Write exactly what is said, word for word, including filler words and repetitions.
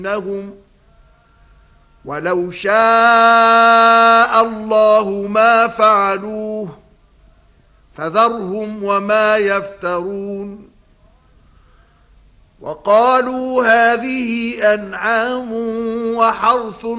إنهم ولو شاء الله ما فعلوه فذرهم وما يفترون وقالوا هذه أنعام وحرث